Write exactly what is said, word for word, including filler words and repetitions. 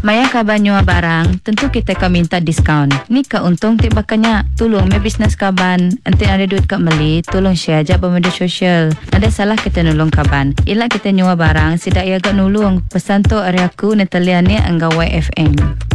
Maya kaban nyua barang, tentu kita akan minta diskaun. Ni ka untung ti bakanya. Tolong me bisnes kaban. Ente ada duit kat meli, tolong share aja pada media sosial. Ada salah kita nulung kaban. Ila kita nyua barang, sidak ia agak nulung. Pesan tu hari aku Natalia ni angga Y F M.